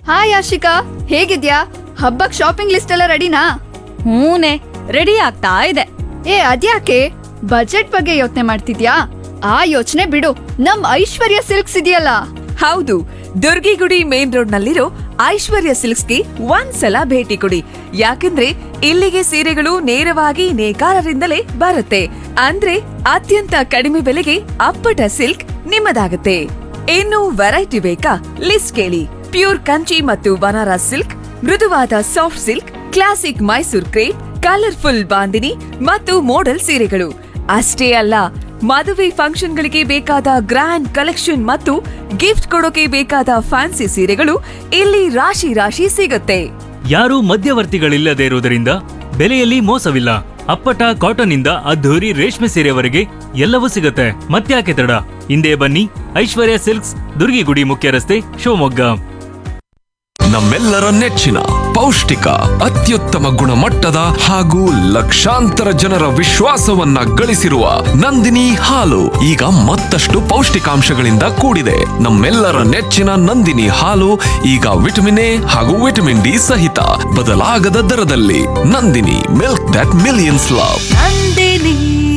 Hi Ashika, ಹೇಗಿದ್ಯಾ? ಹಬ್ಬಕ್ shopping list ಎಲ್ಲ ರೆಡಿನಾ? ಹೂನೆ, ರೆಡಿ ಆಗ್ತಾ ಇದೆ. ಅದ್ಯಾಕೆ ಬಜೆಟ್ ಬಗ್ಗೆ ಯೋಚನೆ ಮಾಡ್ತಿದ್ಯಾ? ಆ ಯೋಚನೆ ಬಿಡು, ನಮ್ ಐಶ್ವರ್ಯ ಸಿಲ್ಕ್ಸ್ ಇದೆಯಲ್ಲ. ಹೌದು, ದುರ್ಗಿಗುಡಿ ಮೇನ್ ರೋಡ್ ನಲ್ಲಿರೋ ಐಶ್ವರ್ಯ ಸಿಲ್ಕ್ಸ್ಗೆ ಒಂದ್ಸಲ ಭೇಟಿ ಕೊಡಿ. ಯಾಕಂದ್ರೆ ಇಲ್ಲಿಗೆ ಸೀರೆಗಳು ನೇರವಾಗಿ ನೇಕಾರರಿಂದಲೇ ಬರುತ್ತೆ. ಅಂದ್ರೆ ಅತ್ಯಂತ ಕಡಿಮೆ ಬೆಲೆಗೆ ಅಪ್ಪಟ ಸಿಲ್ಕ್ ನಿಮ್ಮದಾಗುತ್ತೆ. ಇನ್ನು ವೆರೈಟಿ ಬೇಕಾ? ಲಿಸ್ಟ್ ಕೇಳಿ. ಪ್ಯೂರ್ ಕಂಚಿ ಮತ್ತು ಬನಾರಸ್ ಸಿಲ್ಕ್, ಮೃದುವಾದ soft silk, classic Mysore crepe, colourful bandhani ಮತ್ತು ಮೋಡಲ್ ಸೀರೆಗಳು ಅಷ್ಟೇ ಅಲ್ಲ, ಮದುವೆ ಫಂಕ್ಷನ್ಗಳಿಗೆ ಬೇಕಾದ ಗ್ರ್ಯಾಂಡ್ ಕಲೆಕ್ಷನ್ ಮತ್ತು ಗಿಫ್ಟ್ ಕೊಡೋಕೆ ಬೇಕಾದ ಫ್ಯಾನ್ಸಿ ಸೀರೆಗಳು ಇಲ್ಲಿ ರಾಶಿ ರಾಶಿ ಸಿಗುತ್ತೆ. ಯಾರೂ ಮಧ್ಯವರ್ತಿಗಳಿಲ್ಲದೆ ಇರುವುದರಿಂದ ಬೆಲೆಯಲ್ಲಿ ಮೋಸವಿಲ್ಲ. ಅಪ್ಪಟ ಕಾಟನ್ ಇಂದ ಅದ್ಧೂರಿ ರೇಷ್ಮೆ ಸೀರೆವರೆಗೆ ಎಲ್ಲವೂ ಸಿಗುತ್ತೆ. ಮತ್ತ್ಯಾಕೆ ತಡ? ಹಿಂದೆ ಬನ್ನಿ, ಐಶ್ವರ್ಯ ಸಿಲ್ಕ್ಸ್, ದುರ್ಗಿಗುಡಿ ಮುಖ್ಯ ರಸ್ತೆ, ಶಿವಮೊಗ್ಗ. ನಮ್ಮೆಲ್ಲರ ನೆಚ್ಚಿನ ಪೌಷ್ಟಿಕ, ಅತ್ಯುತ್ತಮ ಗುಣಮಟ್ಟದ ಹಾಗೂ ಲಕ್ಷಾಂತರ ಜನರ ವಿಶ್ವಾಸವನ್ನ ಗಳಿಸಿರುವ ನಂದಿನಿ ಹಾಲು ಈಗ ಮತ್ತಷ್ಟು ಪೌಷ್ಟಿಕಾಂಶಗಳಿಂದ ಕೂಡಿದೆ. ನಮ್ಮೆಲ್ಲರ ನೆಚ್ಚಿನ ನಂದಿನಿ ಹಾಲು ಈಗ ವಿಟಮಿನ್ ಎ ಹಾಗೂ ವಿಟಮಿನ್ ಡಿ ಸಹಿತ ಬದಲಾಗದ ದರದಲ್ಲಿ. Nandini, milk that millions love. Nandini.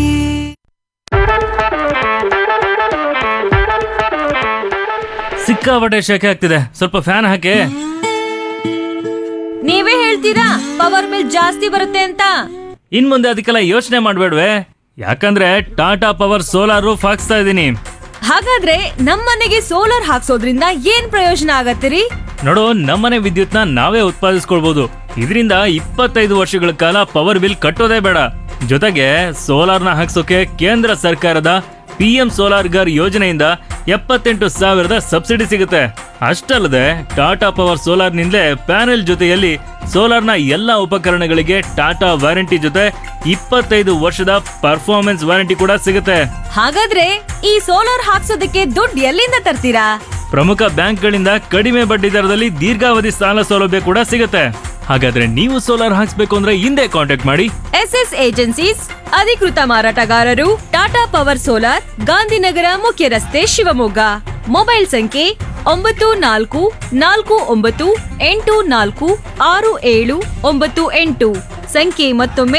ಸಿಕ್ಕಾಪಟ್ಟೆ ಶೆಕೆ ಆಗ್ತಿದೆ, ಸ್ವಲ್ಪ ಫ್ಯಾನ್ ಹಾಕಿ. ನೀವೇ ಹೇಳ್ತೀರಾ ಪವರ್ ಬಿಲ್ ಜಾಸ್ತಿ ಬರುತ್ತೆ ಅಂತ? ಇನ್ ಮುಂದೆ ಅದಕ್ಕೆಲ್ಲ ಯೋಚನೆ ಮಾಡ್ಬೇಡ್ವೆ, ಯಾಕಂದ್ರೆ ಟಾಟಾ ಪವರ್ ಸೋಲಾರ್ ರೂಫ್ ಹಾಕ್ಸ್ತಾ ಇದೀನಿ. ಹಾಗಾದ್ರೆ ನಮ್ಮನೆಗೆ ಸೋಲಾರ್ ಹಾಕ್ಸೋದ್ರಿಂದ ಏನ್ ಪ್ರಯೋಜನ ಆಗತ್ತಿರಿ? ನೋಡು, ನಮ್ಮನೆ ವಿದ್ಯುತ್ನ ನಾವೇ ಉತ್ಪಾದಿಸ್ಕೊಳ್ಬಹುದು. ಇದರಿಂದ 25 ವರ್ಷಗಳ ಕಾಲ ಪವರ್ ಬಿಲ್ ಕಟ್ಟೋದೇ ಬೇಡ. ಜೊತೆಗೆ ಸೋಲಾರ್ನ ಹಾಕ್ಸೋಕೆ ಕೇಂದ್ರ ಸರ್ಕಾರದ PM ಸೋಲಾರ್ ಗರ್ ಯೋಜನೆಯಿಂದ 78,000 ಸಬ್ಸಿಡಿ ಸಿಗುತ್ತೆ. ಅಷ್ಟಲ್ಲದೆ ಟಾಟಾ ಪವರ್ ಸೋಲಾರ್ ನಿಂದಲೇ ಪ್ಯಾನೆಲ್ ಜೊತೆಯಲ್ಲಿ ಸೋಲಾರ್ನ ಎಲ್ಲಾ ಉಪಕರಣಗಳಿಗೆ ಟಾಟಾ ವಾರಂಟಿ ಜೊತೆ 25 ವರ್ಷದ ಪರ್ಫಾರ್ಮೆನ್ಸ್ ವಾರಂಟಿ ಕೂಡ ಸಿಗುತ್ತೆ. ಹಾಗಾದ್ರೆ ಈ ಸೋಲಾರ್ ಹಾಕ್ಸೋದಕ್ಕೆ ದುಡ್ಡು ಎಲ್ಲಿಂದ ತರ್ತೀರಾ? ಪ್ರಮುಖ ಬ್ಯಾಂಕ್ಗಳಿಂದ ಕಡಿಮೆ ಬಡ್ಡಿ ದರದಲ್ಲಿ ದೀರ್ಘಾವಧಿ ಸಾಲ ಸೌಲಭ್ಯ ಕೂಡ ಸಿಗುತ್ತೆ. ಹಾಗಾದ್ರೆ ನೀವು ಸೋಲಾರ್ ಹಾಕ್ಸ್ಬೇಕು ಅಂದ್ರೆ ಹಿಂದೆ ಕಾಂಟ್ಯಾಕ್ಟ್ ಮಾಡಿ. SS ಏಜೆನ್ಸೀಸ್, ಅಧಿಕೃತ ಮಾರಾಟಗಾರರು, ಟಾಟಾ ಪವರ್ ಸೋಲಾರ್, ಗಾಂಧಿನಗರ ಮುಖ್ಯ ರಸ್ತೆ, ಶಿವಮೊಗ್ಗ. ಮೊಬೈಲ್ ಸಂಖ್ಯೆ 9448466798. ಸಂಖ್ಯೆ ಮತ್ತೊಮ್ಮೆ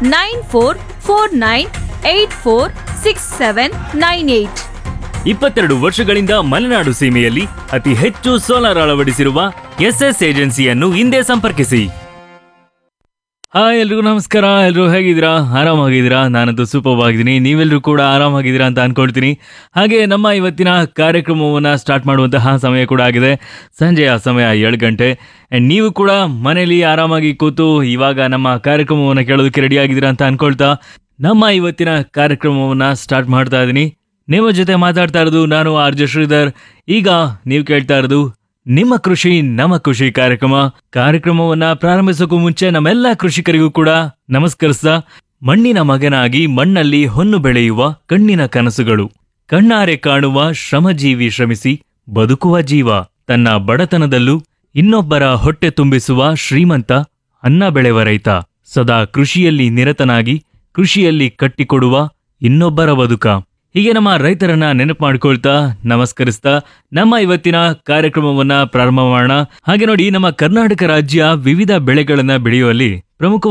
9449846798. 22 ವರ್ಷಗಳಿಂದ ಮಲೆನಾಡು ಸೀಮೆಯಲ್ಲಿ ಅತಿ ಹೆಚ್ಚು ಸೋಲಾರ್ ಅಳವಡಿಸಿರುವ SS ಏಜೆನ್ಸಿಯನ್ನು ಹಿಂದೆ ಸಂಪರ್ಕಿಸಿ. ಹಾಯ್, ಎಲ್ರಿಗೂ ನಮಸ್ಕಾರ. ಎಲ್ರು ಹೇಗಿದ್ದೀರಾ? ಆರಾಮಾಗಿದ್ದೀರಾ? ನಾನಂತೂ ಸೂಪರ್ ಆಗಿದ್ದೀನಿ. ನೀವೆಲ್ಲರೂ ಕೂಡ ಆರಾಮಾಗಿದ್ದೀರಾ ಅಂತ ಅನ್ಕೊಳ್ತೀನಿ. ಹಾಗೆ ನಮ್ಮ ಇವತ್ತಿನ ಕಾರ್ಯಕ್ರಮವನ್ನು ಸ್ಟಾರ್ಟ್ ಮಾಡುವಂತಹ ಸಮಯ ಕೂಡ ಆಗಿದೆ. ಸಂಜೆಯ ಸಮಯ 7 ಗಂಟೆ. ಆ್ಯಂಡ್ ನೀವು ಕೂಡ ಮನೇಲಿ ಆರಾಮಾಗಿ ಕೂತು ಇವಾಗ ನಮ್ಮ ಕಾರ್ಯಕ್ರಮವನ್ನು ಕೇಳೋದಕ್ಕೆ ರೆಡಿ ಆಗಿದ್ದೀರಾ ಅಂತ ಅನ್ಕೊಳ್ತಾ ನಮ್ಮ ಇವತ್ತಿನ ಕಾರ್ಯಕ್ರಮವನ್ನು ಸ್ಟಾರ್ಟ್ ಮಾಡ್ತಾ ಇದ್ದೀನಿ. ನಿಮ್ಮ ಜೊತೆ ಮಾತಾಡ್ತಾ ಇರೋದು ನಾನು RJ ಶ್ರೀಧರ್. ಈಗ ನೀವು ಕೇಳ್ತಾ ಇರೋದು ನಿಮ್ಮ ಕೃಷಿ ನಮ್ಮ ಖುಷಿ ಕಾರ್ಯಕ್ರಮವನ್ನ ಪ್ರಾರಂಭಿಸೋಕ್ಕೂ ಮುಂಚೆ ನಮ್ಮೆಲ್ಲ ಕೃಷಿಕರಿಗೂ ಕೂಡ ನಮಸ್ಕರಿಸ್ತಾ, ಮಣ್ಣಿನ ಮಗನಾಗಿ ಮಣ್ಣಲ್ಲಿ ಹೊನ್ನು ಬೆಳೆಯುವ ಕಣ್ಣಿನ ಕನಸುಗಳು, ಕಣ್ಣಾರೆ ಕಾಣುವ ಶ್ರಮಜೀವಿ ಶ್ರಮಿಸಿ ಬದುಕುವ ಜೀವ, ತನ್ನ ಬಡತನದಲ್ಲೂ ಇನ್ನೊಬ್ಬರ ಹೊಟ್ಟೆ ತುಂಬಿಸುವ ಶ್ರೀಮಂತ, ಅನ್ನ ಬೆಳೆವ ರೈತ, ಸದಾ ಕೃಷಿಯಲ್ಲಿ ನಿರತನಾಗಿ ಕೃಷಿಯಲ್ಲಿ ಕಟ್ಟಿಕೊಡುವ ಇನ್ನೊಬ್ಬರ ಬದುಕ. ಹೀಗೆ ನಮ್ಮ ರೈತರನ್ನ ನೆನಪು ಮಾಡ್ಕೊಳ್ತಾ ನಮಸ್ಕರಿಸ್ತಾ ನಮ್ಮ ಇವತ್ತಿನ ಕಾರ್ಯಕ್ರಮವನ್ನ ಪ್ರಾರಂಭ ಮಾಡೋಣ. ಹಾಗೆ ನೋಡಿ, ನಮ್ಮ ಕರ್ನಾಟಕ ರಾಜ್ಯ ವಿವಿಧ ಬೆಳೆಗಳನ್ನ ಬೆಳೆಯುವಲ್ಲಿ ಪ್ರಮುಖ